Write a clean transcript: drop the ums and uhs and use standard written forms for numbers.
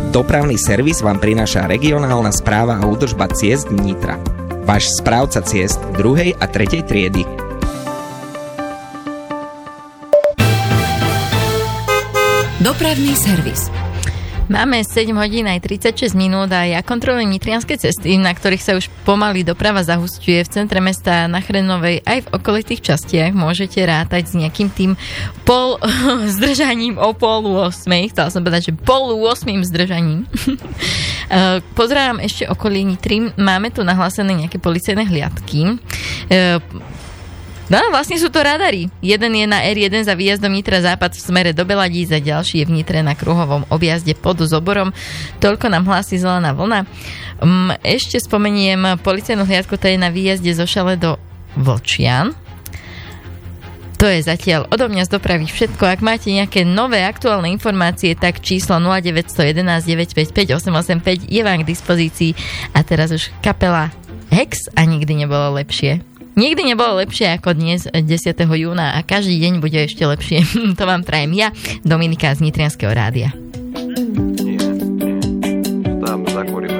Dopravný servis vám prináša regionálna správa a údržba ciest Nitra. Váš správca ciest 2. a 3. triedy. Dopravný servis. Máme 7 hodín aj 36 minút a ja kontrolujem nitrianske cesty, na ktorých sa už pomaly doprava zahusťuje. V centre mesta na Chrenovej aj v okolitých častiach môžete rátať s nejakým tým zdržaním o 7:30. Chcela som povedať, že 7:30 zdržaním. Pozerám ešte okolie Nitry. Máme tu nahlásené nejaké policajné hliadky. No, vlastne sú to radary. Jeden je na R1 za výjazdom Nitra západ v smere do Beladíc a ďalší je v Nitre na kruhovom objazde pod Zoborom. Toľko nám hlási zelená vlna. Ešte spomeniem policajnú hliadku, to je na výjazde zo Šale do Vlčian. To je zatiaľ odo mňa z dopravy všetko. Ak máte nejaké nové aktuálne informácie, tak číslo 0911 955 885 je vám k dispozícii. A teraz už kapela Hex a nikdy nebolo lepšie. Nikdy nebolo lepšie ako dnes 10. júna a každý deň bude ešte lepšie. To vám prajem ja, Dominika z Nitrianskeho rádia. Nie. Tam zakúrime.